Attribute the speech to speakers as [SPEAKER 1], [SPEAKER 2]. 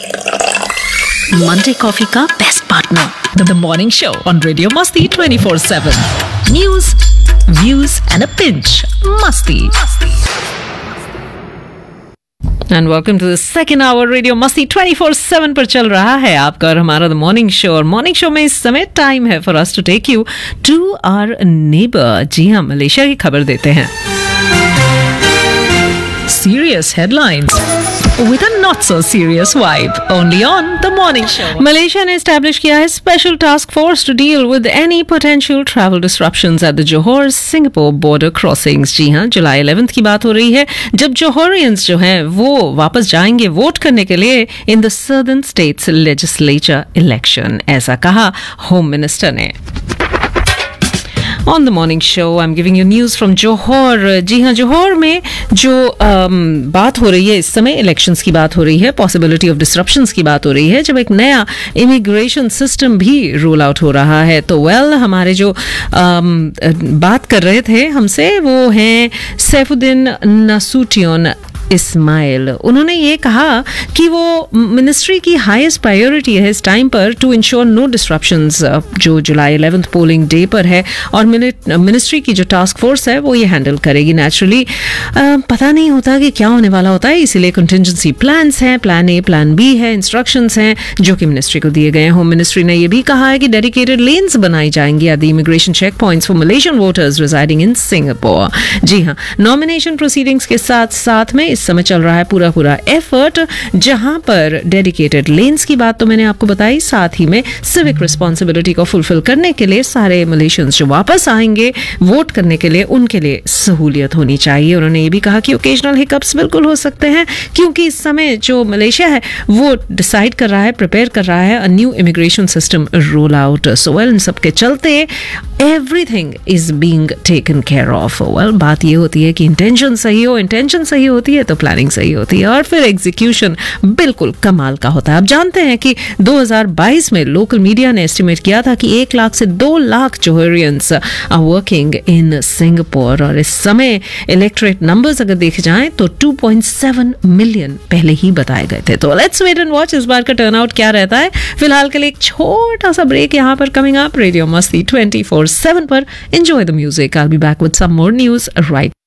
[SPEAKER 1] Monday coffee का best partner, the morning show on Radio Masti 24/7. News, views and a pinch Masti. And welcome to the second hour. Radio Masti 24/7 पर चल रहा है आपका और हमारा द मॉर्निंग शो। और मॉर्निंग शो में इस समय टाइम है for us to take you to our neighbour. जी हाँ, मलेशिया की खबर देते हैं। Serious headlines with a not so serious vibe, only on the morning show. Malaysia ने establish किया है special task force to deal with any potential travel disruptions at the Johor-Singapore border crossings. जी हाँ, जुलाई 11 की बात हो रही है जब जोहोरियंस जो हैं वो वापस जाएंगे वोट करने के लिए in the Southern States Legislature election. ऐसा कहा होम मिनिस्टर ने। On the morning show, I'm giving you news from Johor. जी हाँ, जोहर में जो बात हो रही है इस समय इलेक्शंस की बात हो रही है, पॉसिबिलिटी ऑफ डिसरप्शंस की बात हो रही है, जब एक नया इमिग्रेशन सिस्टम भी रोल आउट हो रहा है। तो हमारे जो बात कर रहे थे हमसे वो हैं सैफुद्दीन नसूटियोन इस्माइल। उन्होंने ये कहा कि वो मिनिस्ट्री की हाईएस्ट प्रायोरिटी है इस टाइम पर टू इंश्योर नो डिसरप्शंस जो जुलाई 11 पोलिंग डे पर है, और मिनिस्ट्री की जो टास्क फोर्स है वो ये हैंडल करेगी। नेचुरली पता नहीं होता कि क्या होने वाला होता है, इसीलिए कंटिजेंसी प्लान्स हैं, प्लान ए प्लान बी है, इंस्ट्रक्शंस हैं जो कि मिनिस्ट्री को दिए गए हैं। होम मिनिस्ट्री ने ये भी कहा है कि डेडिकेटेड लेन्स बनाई जाएंगी at the immigration check points for Malaysian voters residing in Singapore. जी हाँ, नॉमिनेशन प्रोसीडिंग्स के साथ साथ में समय चल रहा है पूरा एफर्ट, जहां पर डेडिकेटेड लेन्स की बात तो मैंने आपको बताई, साथ ही में सिविक रिस्पॉन्सिबिलिटी को फुलफिल करने के लिए सारे मलेशियंस जो वापस आएंगे वोट करने के लिए उनके लिए सहूलियत होनी चाहिए। उन्होंने ये भी कहा कि ओकेजनल हिकअप्स बिल्कुल हो सकते हैं क्योंकि इस समय जो मलेशिया है वो डिसाइड कर रहा है, प्रिपेयर कर रहा है a new immigration system roll out. सो इन सब के चलते everything is being taken care of. बात ये होती है कि इंटेंशन सही होती है तो प्लानिंग सही होती है और फिर एग्जीक्यूशन बिल्कुल कमाल का होता है। आप जानते हैं कि 2022 में लोकल मीडिया ने एस्टिमेट किया था कि 1 लाख से 2 lakh जोहरियंस are working in Singapore, और इस समय इलेक्टोरेट नंबर्स अगर देखे जाएं तो 2.7 मिलियन पहले ही बताए गए थे। तो लेट्स वेट एंड वॉच इस बार का टर्नआउट क्या रहता है। फिलहाल के लिए एक छोटा सा ब्रेक यहाँ पर कमिंग अप रेडियो मस्ती 24/7 पर। Enjoy the music. I will be back with some more news right